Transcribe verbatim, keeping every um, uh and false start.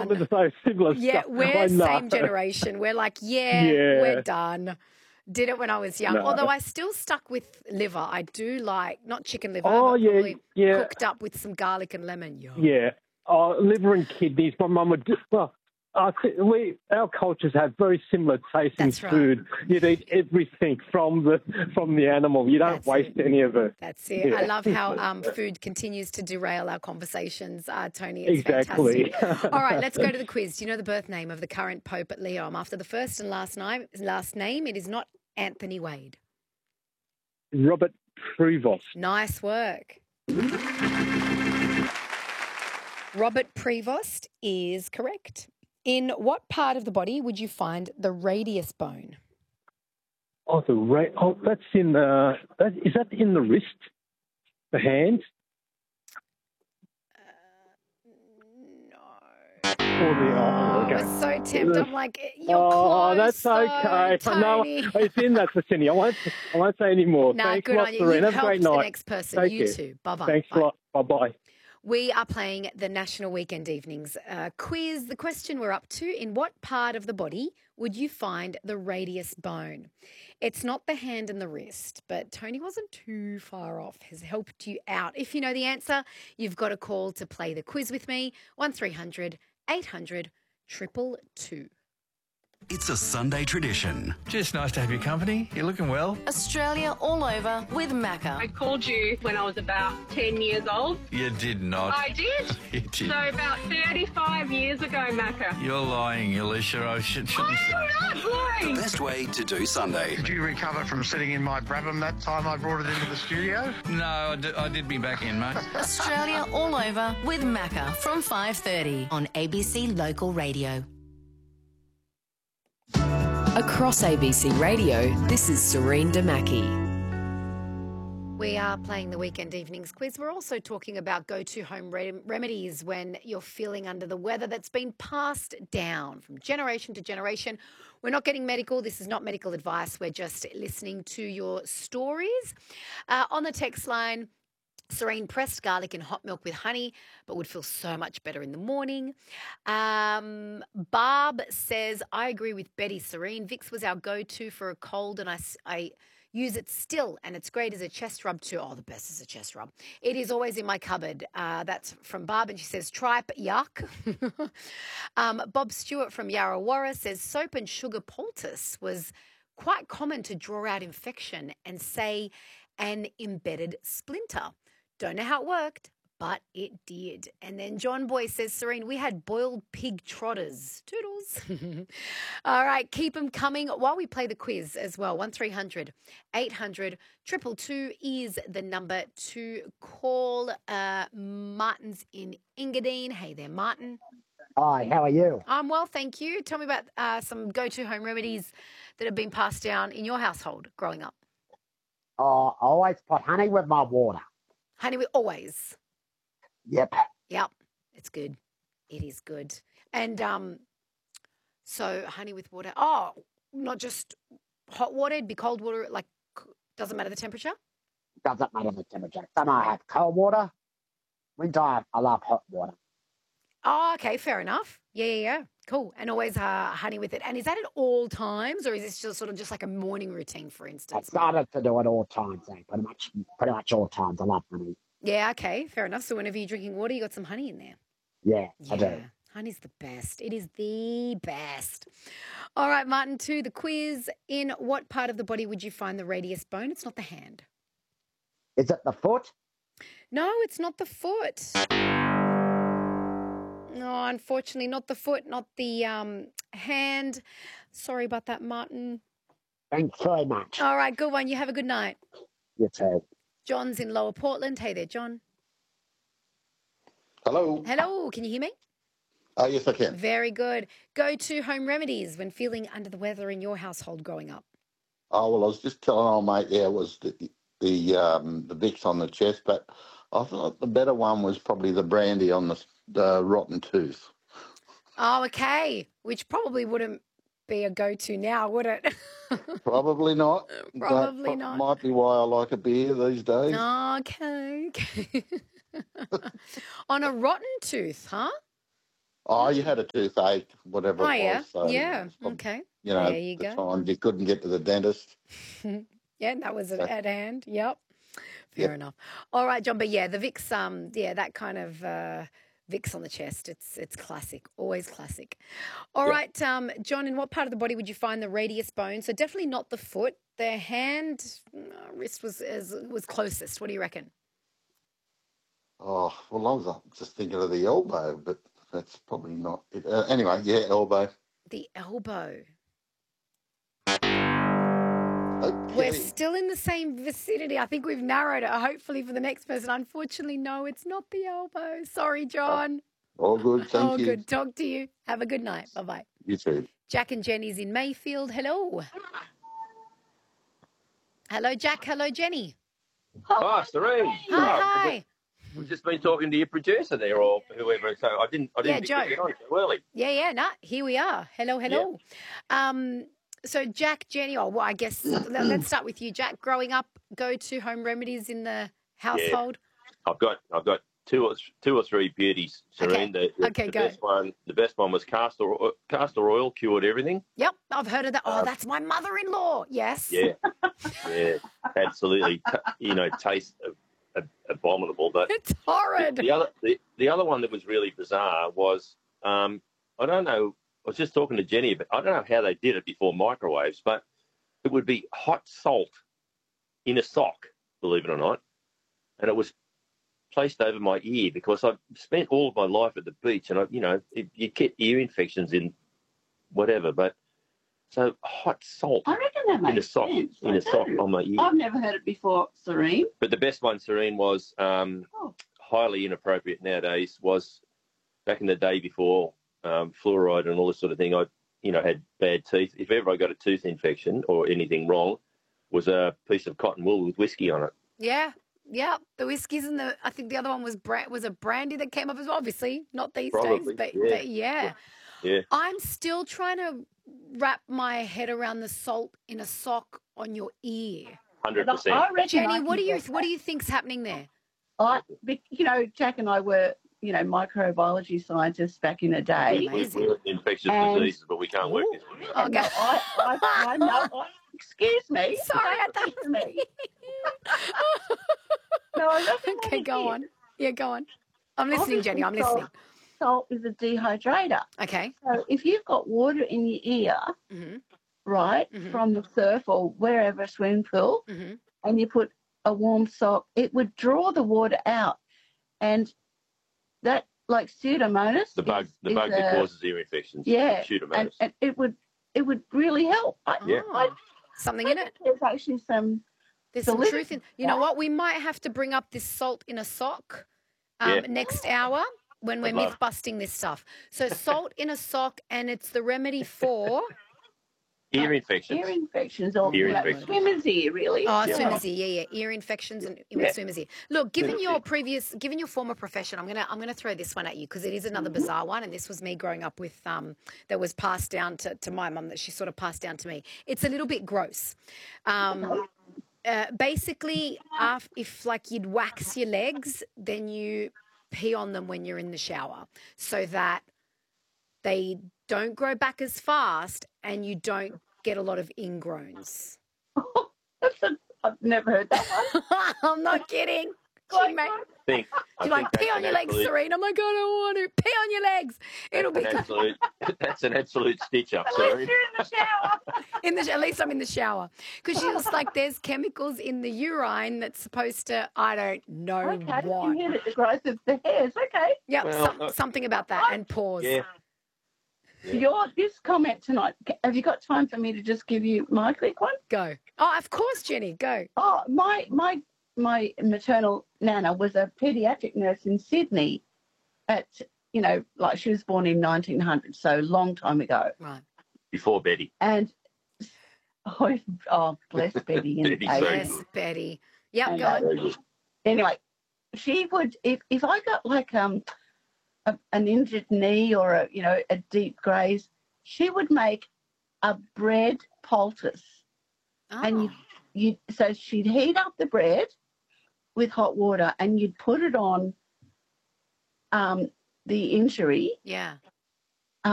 some of the most similar Yeah, stuff. we're I know. same generation. We're like, yeah, Yeah. we're done. Did it when I was young. No. Although I still stuck with liver. I do like, not chicken liver, Oh, but yeah, probably yeah. cooked up with some garlic and lemon. Yum. Yeah. Oh, liver and kidneys. My mum would do, well, I think we, our cultures have very similar tastes in That's right. food. You'd eat everything from the from the animal. You don't That's waste it. any of it. That's it. Yeah. I love how um, food continues to derail our conversations, uh, Tony. It's Exactly. fantastic. All right, let's go to the quiz. Do you know the birth name of the current Pope at Leo? After the first and last name, last name, it is not Anthony Wade. Robert Prevost. Nice work. Robert Prevost is correct. In what part of the body would you find the radius bone? Oh, the ra- oh, that's in the. That, is that in the wrist? The hand? No. Or the oh, I okay. was so tempted. I'm like, you're Oh, close, that's though, okay. Tony. No, it's in that vicinity. I won't. I won't say any more. No, Thanks good a lot, on you. Serena. You've Have a great helped the night. next person. Take you care. too. Bye-bye. Thanks Bye. a lot. Bye bye. We are playing the National Weekend Evenings uh, quiz. The question we're up to, in what part of the body would you find the radius bone? It's not the hand and the wrist, but Tony wasn't too far off, has helped you out. If you know the answer, you've got a call to play the quiz with me, one three hundred eight hundred two two two. It's a Sunday tradition. Just nice to have your company. You're looking well. Australia all over with Macca. I called you when I was about ten years old. You did not. I did. You did. So about thirty-five years ago, Macca. You're lying, Alicia. I should, shouldn't say. I'm not lying. The best way to do Sunday. Did you recover from sitting in my Brabham that time I brought it into the studio? No, I did, I did be back in, mate. Australia all over with Macca from five thirty on A B C Local Radio. Across A B C Radio, this is Serene Damaki. We are playing the Weekend Evenings quiz. We're also talking about go-to home rem- remedies when you're feeling under the weather that's been passed down from generation to generation. We're not getting medical. This is not medical advice. We're just listening to your stories. Uh, on the text line, Serene pressed garlic in hot milk with honey, but would feel so much better in the morning. Um, Barb says, I agree with Betty. Serene, Vicks was our go-to for a cold, and I, I use it still, and it's great as a chest rub too. Oh, the best is a chest rub. It is always in my cupboard. Uh, that's from Barb, and she says, tripe, yuck. um, Bob Stewart from Yarrawarra says, soap and sugar poultice was quite common to draw out infection and say an embedded splinter. Don't know how it worked, but it did. And then John Boy says, Serene, we had boiled pig trotters. Toodles. All right, keep them coming while we play the quiz as well. one three hundred eight hundred two two two is the number to call. Uh, Martin's in Engadine. Hey there, Martin. Hi, how are you? I'm well, thank you. Tell me about uh, some go-to home remedies that have been passed down in your household growing up. Uh, I always put honey with my water. Honey, we always. Yep. Yep, it's good. It is good. And um, so honey with water. Oh, not just hot water. It'd be cold water. Like, doesn't matter the temperature? Doesn't matter the temperature. Summer I have cold water. Winter I love hot water. Oh, okay, fair enough. Yeah, yeah, yeah. Cool. And always uh, honey with it. And is that at all times, or is this just sort of just like a morning routine, for I instance? started to do it all times, eh? pretty much, pretty much all times. I love honey. Yeah, okay, fair enough. So whenever you're drinking water, you got some honey in there. Yeah, Yeah, I do. honey's the best. It is the best. All right, Martin, to the quiz. In what part of the body would you find the radius bone? It's not the hand. Is it the foot? No, it's not the foot. No, unfortunately, not the foot, not the um, hand. Sorry about that, Martin. Thanks very much. All right, good one. You have a good night. You too. John's in Lower Portland. Hey there, John. Hello. Hello, can you hear me? Uh, yes, I can. Very good. Go to home remedies when feeling under the weather in your household growing up. Oh, well, I was just telling old mate, yeah, it was the the um, the Vicks on the chest, but I thought the better one was probably the brandy on the, the rotten tooth. Oh, okay. Which probably wouldn't be a go-to now, would it? Probably not. Probably That not. Might be why I like a beer these days. Okay. okay. On a rotten tooth, huh? Oh, you had a toothache, whatever Oh, it yeah. was. So Yeah. it's prob- Okay. You know, There you the go. times you couldn't get to the dentist. Yeah, and that was at, So- at hand. Yep. Fair Yep. enough. All right, John. But yeah, the Vicks, um, yeah, that kind of uh, Vicks on the chest. It's it's classic. Always classic. All Yep. right, um, John. In what part of the body would you find the radius bone? So definitely not the foot. The hand, uh, wrist was is, was closest. What do you reckon? Oh, well, I was just thinking of the elbow, but that's probably not it. Uh, anyway, yeah, elbow. The elbow. Okay. We're still in the same vicinity. I think we've narrowed it. Hopefully for the next person. Unfortunately, no, it's not the elbow. Sorry, John. All good, thank Oh, you. good. Talk to you. Have a good night. Bye bye. You too. Jack and Jenny's in Mayfield. Hello. Hello, Jack. Hello, Jenny. Hi, Serene. Hi, Oh, hi. We've just been talking to your producer there, or whoever. So I didn't. I Yeah, didn't Joe. get on so early. Yeah, yeah, nah, here we are. Hello, hello. Um, so Jack, Jenny, oh, well, I guess let- let's start with you, Jack. Growing up, go to home remedies in the household. I've got. I've got two or two or three beauties, Serene. The, the, Okay, the go. best one. The best one was castor o- castor oil cured everything. Yep, I've heard of that. Oh, Um, that's my mother-in-law. Yes. Yeah, yeah, absolutely. T- you know, taste ab- ab- abominable, but It's horrid. The other, the, the other one that was really bizarre was, um, I don't know, I was just talking to Jenny, but I don't know how they did it before microwaves, but it would be hot salt in a sock, believe it or not, and it was placed over my ear because I've spent all of my life at the beach, and I, you know, it, you get ear infections in whatever, but so hot salt I reckon that in a makes sock, sense. in I a sock do. on my ear. I've never heard it before, Serene. But the best one, Serene, was um, Oh. highly inappropriate nowadays. Was back in the day before um, fluoride and all this sort of thing. I, you know, had bad teeth. If ever I got a tooth infection or anything wrong, was a piece of cotton wool with whiskey on it. Yeah. Yeah, the whiskies and the I think the other one was bra- was a brandy that came up as well. Obviously, not these Probably, days, but yeah. but yeah. Yeah. I'm still trying to wrap my head around the salt in a sock on your ear. Hundred But I- percent. I reckon Jenny, I what do can you get what do you think's happening there? I, bec- you know, Jack and I were, you know, microbiology scientists back in the day. We, we we're infectious And- diseases, but we can't work this one out. Okay. No, I, I, I know. I, excuse me. Sorry, I Don't thought- listen to me. No, I reckon what Okay, it go is, on. Yeah, go on. I'm listening, Jenny. I'm obviously listening. Salt, salt is a dehydrator. Okay. So if you've got water in your ear, Mhm. right, Mhm. from the surf or wherever, a swimming pool, Mhm. and you put a warm sock, it would draw the water out. And that, like Pseudomonas, The bug, is- the is bug that a- causes ear infections. yeah, and, Pseudomonas. and it would it would really help. I, Yeah. I, Something I in think it. There's actually some. There's some validity truth in. in You know that. what? We might have to bring up this salt in a sock um, Yeah. next hour when we're I'd love- myth busting this stuff. So salt in a sock, and it's the remedy for Ear infections. Ear infections or Ear you know, infections. swimmer's ear, really. oh Yeah. swimmer's ear, yeah, yeah, ear infections and Yeah. swimmer's ear. Look, given Swimmer's your ear. previous, given your former profession, I'm gonna I'm gonna throw this one at you because it is another Mm-hmm. bizarre one, and this was me growing up with um that was passed down to, to my mum that she sort of passed down to me. It's a little bit gross. Um, uh, basically, af- if like you'd wax your legs, then you pee on them when you're in the shower, so that they don't grow back as fast and you don't get a lot of ingrowns. That's a, I've never heard that one. I'm not kidding. Like, She may, Think, I she's like, think pee that's on an your legs, absolute- Serene. I'm like, I don't want to. Pee on your legs. It'll be That's an good. absolute. That's an absolute stitch up, At least Serene. you're in the shower. In the, at least I'm in the shower. Because she was like, there's chemicals in the urine that's supposed to, I don't know Okay, you what. hit it, the growth of the hairs. Okay. Yeah, Well, some, uh, something about that. And pause. Yeah. Yeah. Your this comment tonight. Have you got time for me to just give you my quick one? Go. Oh, of course, Jenny. Go. Oh, my my my maternal nana was a paediatric nurse in Sydney. At you know, like she was born in nineteen hundred, so a long time ago. Right. Before Betty. And oh, oh bless Betty. in Betty's the very eighties. Yes, Betty. Yep, And, go uh, on. Very good. Anyway, she would if if I got like um a, an injured knee or a you know a deep graze, she would make a bread poultice, and you Oh. you so she'd heat up the bread with hot water, and you'd put it on um the injury, Yeah.